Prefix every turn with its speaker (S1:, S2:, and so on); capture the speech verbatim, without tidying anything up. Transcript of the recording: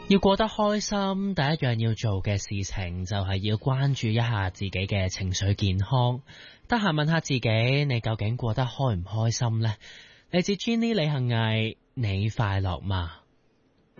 S1: 要過得開心，第一樣要做嘅事情就係要關注一下自己嘅情緒健康。得閒問下自己，你究竟過得開唔開心呢？嚟自 Jenny 李幸毅，你快樂嗎？